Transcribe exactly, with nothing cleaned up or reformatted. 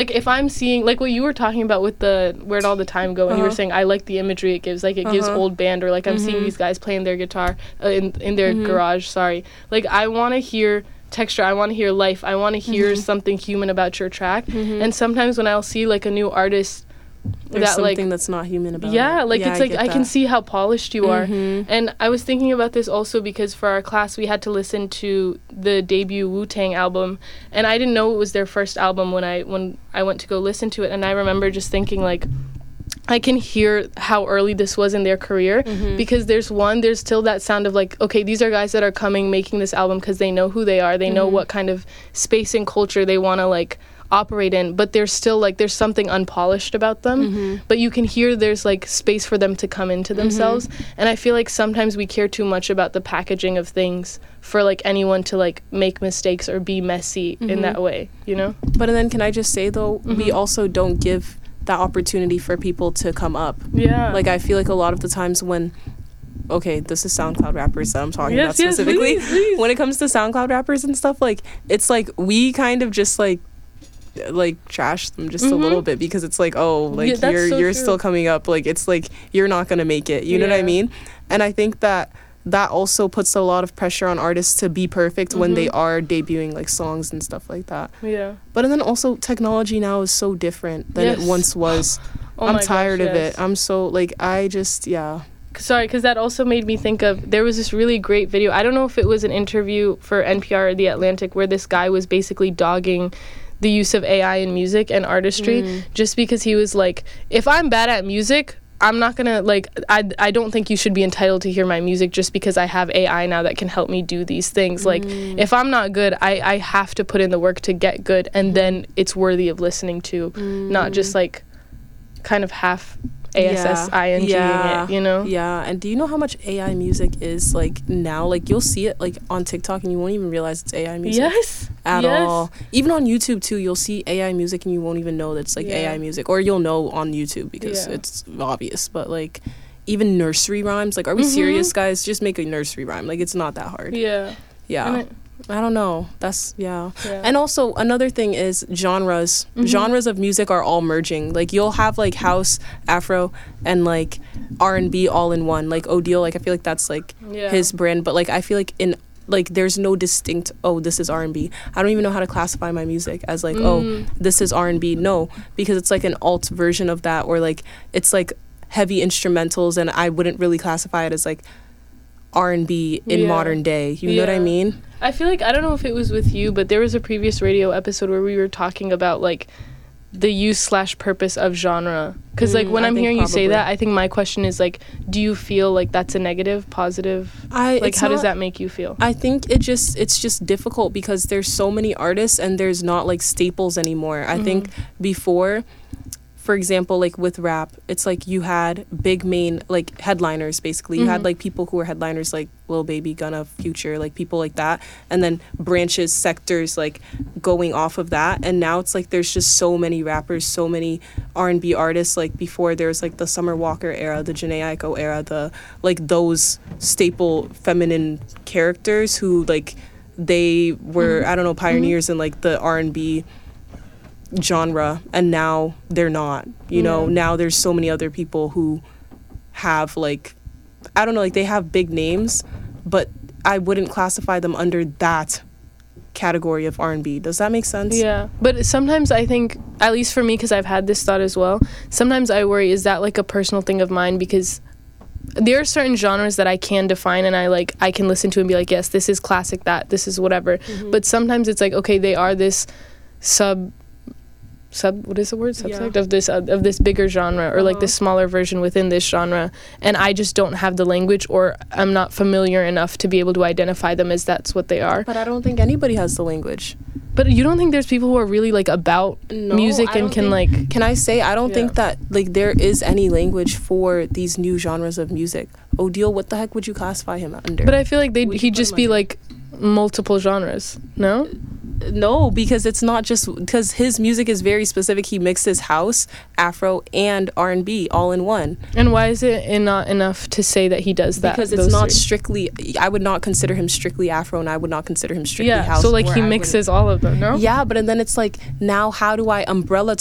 like if I'm seeing like what you were talking about with the Where'd All the Time Go, and uh-huh. you were saying I like the imagery it gives, like it uh-huh. gives old band, or like I'm mm-hmm. seeing these guys playing their guitar uh, in in their mm-hmm. garage. Sorry, like I want to hear texture. I want to hear life. I want to hear mm-hmm. something human about your track. Mm-hmm. And sometimes when I'll see like a new artist. There's that something like that's not human about yeah it. like yeah, it's like I, I can see how polished you are. Mm-hmm. And I was thinking about this also because for our class we had to listen to the debut Wu-Tang album, and I didn't know it was their first album when I when I went to go listen to it. And I remember just thinking like I can hear how early this was in their career mm-hmm. because there's one there's still that sound of like, okay, these are guys that are coming making this album because they know who they are, they mm-hmm. know what kind of space and culture they want to like operate in, but there's still like there's something unpolished about them, mm-hmm. but you can hear there's like space for them to come into themselves. Mm-hmm. And I feel like sometimes we care too much about the packaging of things for like anyone to like make mistakes or be messy mm-hmm. in that way, you know. But then can I just say though, mm-hmm. we also don't give that opportunity for people to come up. Yeah, like I feel like a lot of the times when okay, this is SoundCloud rappers that I'm talking yes, about specifically. Yes, please, please. When it comes to SoundCloud rappers and stuff, like it's like we kind of just like like trash them just mm-hmm. a little bit because it's like, oh, like yeah, you're so you're true. still coming up, like it's like you're not gonna make it, you yeah. know what I mean? And I think that that also puts a lot of pressure on artists to be perfect mm-hmm. when they are debuting like songs and stuff like that. Yeah. But and then also technology now is so different than yes. it once was. oh I'm my tired gosh, of yes. it. I'm so like I just yeah. Sorry, because that also made me think of, there was this really great video. I don't know if it was an interview for N P R or The Atlantic where this guy was basically dogging the use of A I in music and artistry mm. just because he was like, if I'm bad at music, I'm not gonna like I, I don't think you should be entitled to hear my music just because I have A I now that can help me do these things. Mm. Like if I'm not good, I, I have to put in the work to get good, and then it's worthy of listening to, mm. not just like kind of half A S S I N G yeah. it, you know? Yeah, and do you know how much A I music is, like, now? Like, you'll see it, like, on TikTok, and you won't even realize it's A I music. Yes. At yes. all. Even on YouTube, too, you'll see A I music, and you won't even know that's, like, yeah. A I music. Or you'll know on YouTube, because yeah. it's obvious. But, like, even nursery rhymes, like, are we mm-hmm. serious, guys? Just make a nursery rhyme. Like, it's not that hard. Yeah. Yeah. I don't know. That's, yeah. yeah. And also, another thing is genres. Mm-hmm. Genres of music are all merging. Like, you'll have, like, house, Afro, and, like, R and B all in one. Like, Odile, like, I feel like that's, like, yeah. his brand. But, like, I feel like in, like, there's no distinct, oh, this is R and B. I don't even know how to classify my music as, like, mm. oh, this is R and B. No, because it's, like, an alt version of that. Or, like, it's, like, heavy instrumentals, and I wouldn't really classify it as, like, R and B in yeah. modern day. You yeah. know what I mean? I feel like, I don't know if it was with you, but there was a previous radio episode where we were talking about, like, the use slash purpose of genre. Because, mm, like, when I I'm hearing probably. you say that, I think my question is, like, do you feel like that's a negative, positive? I, like, how not, does that make you feel? I think it just, it's just difficult because there's so many artists and there's not, like, staples anymore. I mm-hmm. think before, for example, like with rap, it's like you had big main, like, headliners, basically. You mm-hmm. had, like, people who were headliners, like Lil Baby, Gunna, Future, like, people like that. And then branches, sectors, like, going off of that. And now it's, like, there's just so many rappers, so many R and B artists. Like, before there was, like, the Summer Walker era, the Jhené Aiko era, the, like, those staple feminine characters who, like, they were, mm-hmm. I don't know, pioneers mm-hmm. in, like, the R and B genre, and now they're not, you know. Yeah. Now there's so many other people who have, like, I don't know, like, they have big names, but I wouldn't classify them under that category of R and B. Does that make sense? Yeah, but sometimes I think, at least for me, because I've had this thought as well, sometimes I worry, is that like a personal thing of mine? Because there are certain genres that I can define and I like I can listen to and be like, yes, this is classic, that this is whatever. Mm-hmm. But sometimes it's like, okay, they are this sub sub what is the word subsect yeah. of this uh, of this bigger genre, or uh-huh. like this smaller version within this genre, and I just don't have the language, or I'm not familiar enough to be able to identify them as that's what they are. But I don't think anybody has the language. But you don't think there's people who are really like about no, music and can think, like can I say I don't yeah. think that like there is any language for these new genres of music. Odile, what the heck would you classify him under? But I feel like they he'd just be under? like multiple genres. No? No, because it's not just because his music is very specific. He mixes house, Afro, and R and B all in one. And why is it in not enough to say that he does that? Because it's not three. strictly. I would not consider him strictly Afro, and I would not consider him strictly yeah, house. so like he mixes all of them, no? Yeah, but and then it's like, now how do I umbrella